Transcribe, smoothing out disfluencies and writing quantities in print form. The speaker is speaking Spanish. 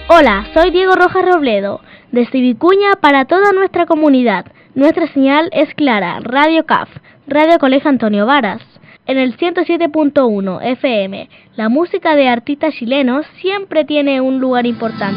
Hola, soy Diego Rojas Robledo, desde Vicuña para toda nuestra comunidad. Nuestra señal es clara, Radio CAF, Radio Colegio Antonio Varas. En el 107.1 FM, la música de artistas chilenos siempre tiene un lugar importante.